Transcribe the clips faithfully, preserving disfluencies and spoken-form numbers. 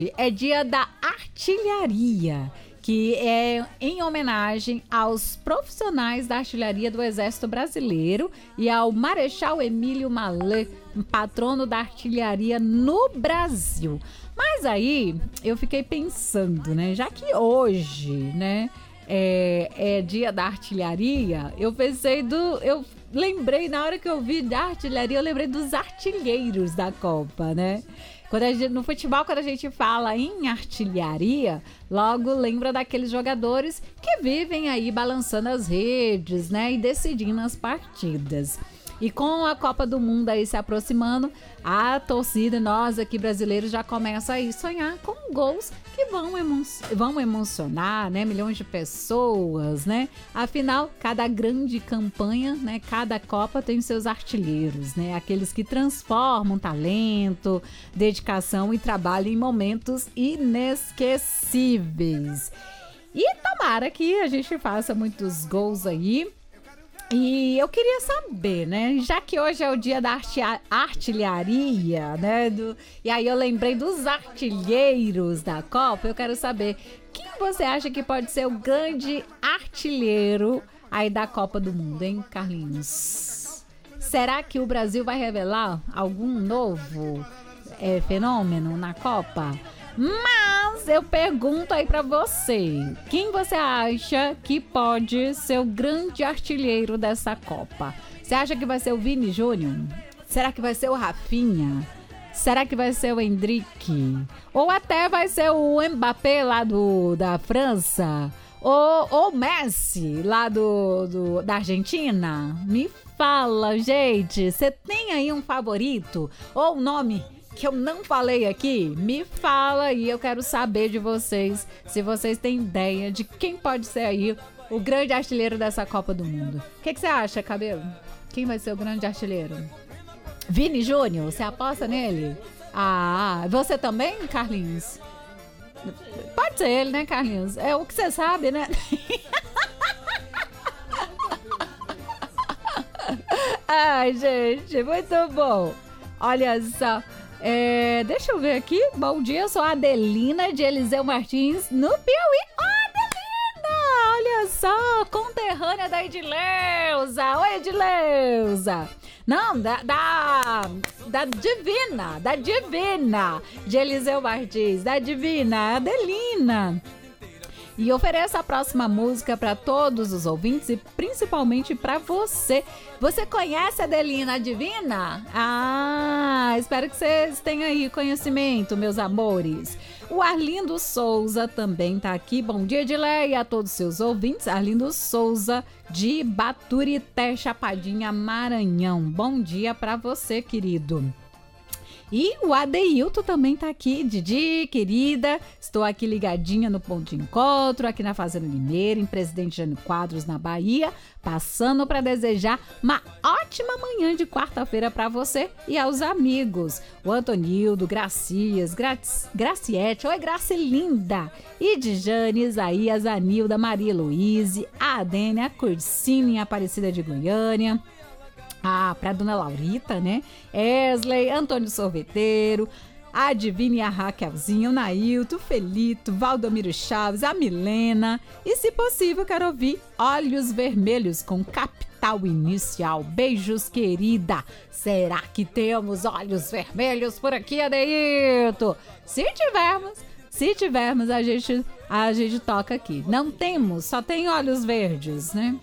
É dia da artilharia, que é em homenagem aos profissionais da artilharia do Exército Brasileiro e ao Marechal Emílio Mallet, patrono da artilharia no Brasil. Mas aí eu fiquei pensando, né? Já que hoje, né, é, é dia da artilharia, eu pensei do... Eu lembrei, na hora que eu vi da artilharia, eu lembrei dos artilheiros da Copa, né? Quando a gente, no futebol, quando a gente fala em artilharia, logo lembra daqueles jogadores que vivem aí balançando as redes, né, e decidindo as partidas. E com a Copa do Mundo aí se aproximando, a torcida, nós aqui brasileiros, já começa aí a sonhar com gols que vão, emo- vão emocionar, né, milhões de pessoas, né? Afinal, cada grande campanha, né, cada Copa tem seus artilheiros, né? Aqueles que transformam talento, dedicação e trabalho em momentos inesquecíveis. E tomara que a gente faça muitos gols aí. E eu queria saber, né, já que hoje é o dia da arti- artilharia, né, do, e aí eu lembrei dos artilheiros da Copa, eu quero saber quem você acha que pode ser o grande artilheiro aí da Copa do Mundo, hein, Carlinhos? Será que o Brasil vai revelar algum novo é, fenômeno na Copa? Mas eu pergunto aí pra você, quem você acha que pode ser o grande artilheiro dessa Copa? Você acha que vai ser o Vini Júnior? Será que vai ser o Rafinha? Será que vai ser o Endrick? Ou até vai ser o Mbappé lá do, da França? Ou o Messi lá do, do, da Argentina? Me fala, gente, você tem aí um favorito? Ou um nome que eu não falei aqui? Me fala e eu quero saber de vocês, se vocês têm ideia de quem pode ser aí o grande artilheiro dessa Copa do Mundo. O que, que você acha, Cabelo? Quem vai ser o grande artilheiro? Vini Júnior? Você aposta nele? Ah, você também, Carlinhos? Pode ser ele, né, Carlinhos? É o que você sabe, né? Ai, gente, muito bom. Olha só. É, deixa eu ver aqui. Bom dia, eu sou a Adelina de Eliseu Martins, no Piauí. Ó, oh, Adelina! Olha só, conterrânea da Edileuza. Oi, Edileuza. Não, da, da, da Divina, da Divina, de Eliseu Martins, da Divina, Adelina. E ofereço a próxima música para todos os ouvintes e principalmente para você. Você conhece a Adelina Divina? Ah, espero que vocês tenham aí conhecimento, meus amores. O Arlindo Souza também tá aqui. Bom dia, Edileia, a todos os seus ouvintes. Arlindo Souza, de Baturité, Chapadinha, Maranhão. Bom dia para você, querido. E o Adeilton também tá aqui. Didi, querida, estou aqui ligadinha no ponto de encontro, aqui na Fazenda Limeira, em Presidente Jânio Quadros, na Bahia, passando para desejar uma ótima manhã de quarta-feira para você e aos amigos. O Antonildo, Gracias, Graci, Graciete, oi Gracilinda, e Dijane, Isaías, Anilda, Maria Luíse, a Adênia, a Cursine, Aparecida de Goiânia. Ah, pra Dona Laurita, né? Esley, Antônio Sorveteiro, a Divina e a Raquelzinha, o Nailton, o Felito, Valdomiro Chaves, a Milena. E, se possível, quero ouvir Olhos Vermelhos com Capital Inicial. Beijos, querida. Será que temos olhos vermelhos por aqui, Adeilton? Se tivermos, se tivermos, a gente, a gente toca aqui. Não temos, só tem olhos verdes, né?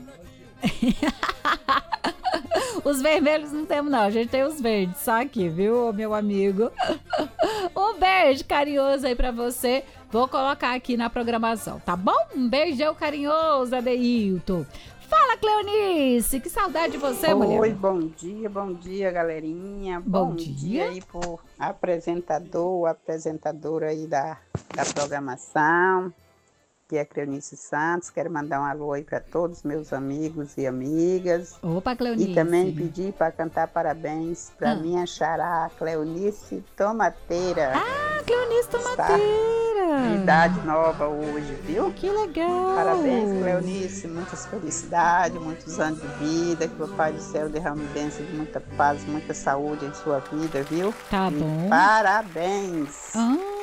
Os vermelhos não temos não, a gente tem os verdes só aqui, viu, meu amigo? Um beijo carinhoso aí pra você. Vou colocar aqui na programação, tá bom? Um beijão carinhoso, Adeilton. Fala, Cleonice, que saudade de você, Oi, mulher. Oi, bom dia, bom dia, galerinha. Bom, bom dia. dia aí pro apresentador, apresentadora aí da, da programação, que é Cleonice Santos. Quero mandar um alô aí para todos os meus amigos e amigas. Opa, Cleonice. E também pedir para cantar parabéns para ah. minha xará, Cleonice Tomateira. Ah, Cleonice Tomateira. Está de idade nova hoje, viu? Que legal. Parabéns, Cleonice. Muitas felicidades, muitos anos de vida. Que o Pai do Céu derrame bênção de muita paz, muita saúde em sua vida, viu? Tá e bom. Parabéns. Ah.